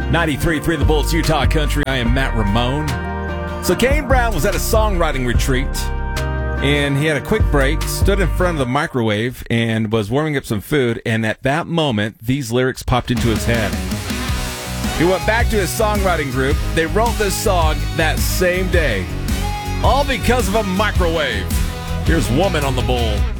93.3 The Bulls, Utah Country. I am Matt Ramone. So Kane Brown was at a songwriting retreat, and he had a quick break, stood in front of the microwave, and was warming up some food, and at that moment, these lyrics popped into his head. He went back to his songwriting group. They wrote this song that same day, all because of a microwave. Here's Woman on the Bull.